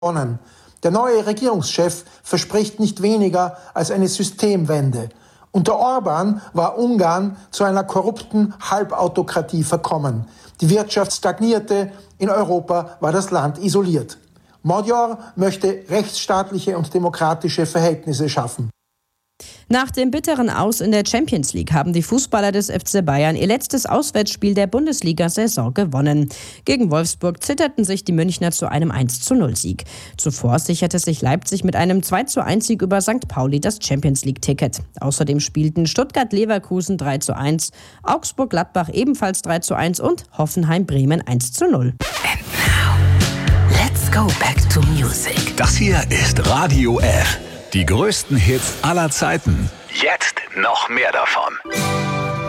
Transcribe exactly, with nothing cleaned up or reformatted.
gewonnen. Der neue Regierungschef verspricht nicht weniger als eine Systemwende. Unter Orban war Ungarn zu einer korrupten Halbautokratie verkommen. Die Wirtschaft stagnierte, in Europa war das Land isoliert. Magyar möchte rechtsstaatliche und demokratische Verhältnisse schaffen. Nach dem bitteren Aus in der Champions League haben die Fußballer des F C Bayern ihr letztes Auswärtsspiel der Bundesliga-Saison gewonnen. Gegen Wolfsburg zitterten sich die Münchner zu einem eins zu null Sieg. Zuvor sicherte sich Leipzig mit einem zwei zu eins Sieg über Sankt Pauli das Champions League-Ticket. Außerdem spielten Stuttgart-Leverkusen drei zu eins, Augsburg-Gladbach ebenfalls drei zu eins und Hoffenheim-Bremen eins zu null. And now, let's go back to music. Das hier ist Radio F. Die größten Hits aller Zeiten. Jetzt noch mehr davon.